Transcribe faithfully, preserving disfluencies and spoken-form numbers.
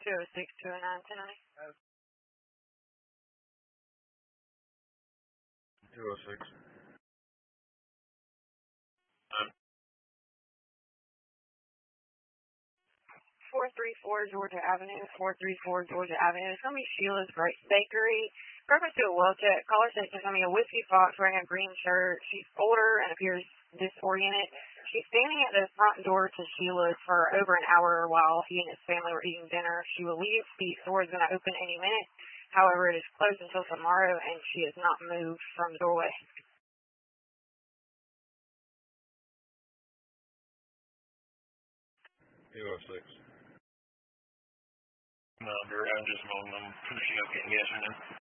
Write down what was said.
two oh six, two oh nine, ten ninety. two oh six. four thirty-four Georgia Avenue, four thirty-four Georgia Avenue. It's going to be Sheila's Great Bakery. Purpose to a well check. Caller says she's going to be a whiskey fox wearing a green shirt. She's older and appears disoriented. She's standing at the front door to Sheila's for over an hour while he and his family were eating dinner. She will leave. The door is going to open any minute. However, it is closed until tomorrow, and she has not moved from the doorway. two oh six. No, I'm just I'm finishing up getting gas in there.